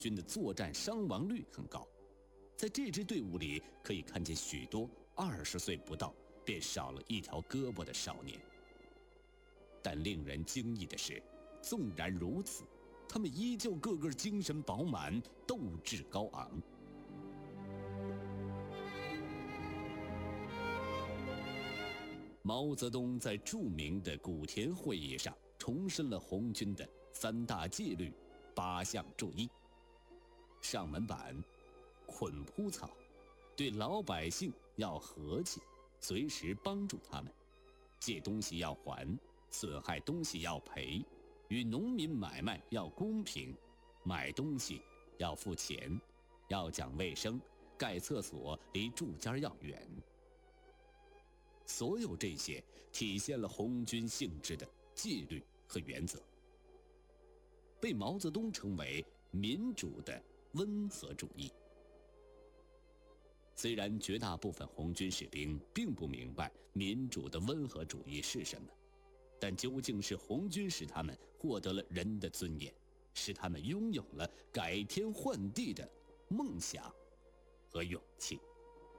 军的作战伤亡率很高。在这支队伍里，可以看见许多20岁不到便少了一条胳膊的少年。但令人惊异的是，纵然如此，他们依旧个个精神饱满，斗志高昂。毛泽东在著名的古田会议上重申了红军的3大纪律、8项注意。上门板，捆铺草，对老百姓要和气，随时帮助他们；借东西要还，损害东西要赔；与农民买卖要公平，买东西要付钱，要讲卫生，盖厕所离住家要远。所有这些体现了红军性质的纪律和原则，被毛泽东称为民主的温和主义。虽然绝大部分红军士兵并不明白民主的温和主义是什么，但究竟是红军使他们获得了人的尊严，使他们拥有了改天换地的梦想和勇气。